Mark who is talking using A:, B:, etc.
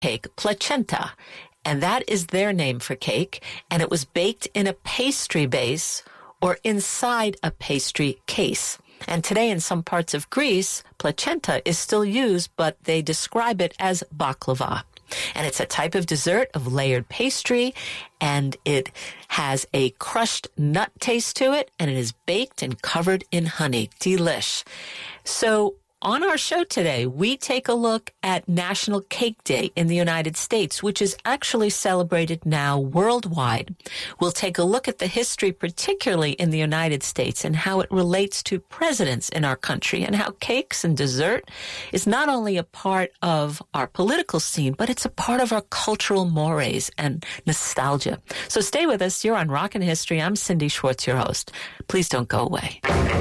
A: cake, placenta. And that is their name for cake. And it was baked in a pastry base or inside a pastry case. And today in some parts of Greece, placenta is still used, but they describe it as baklava. And it's a type of dessert of layered pastry, and it has a crushed nut taste to it, and it is baked and covered in honey. Delish. So on our show today, we take a look at National Cake Day in the United States, which is actually celebrated now worldwide. We'll take a look at the history, particularly in the United States, and how it relates to presidents in our country, and how cakes and dessert is not only a part of our political scene, but it's a part of our cultural mores and nostalgia. So stay with us. You're on Rockin' History. I'm Cindy Schwartz, your host. Please don't go away.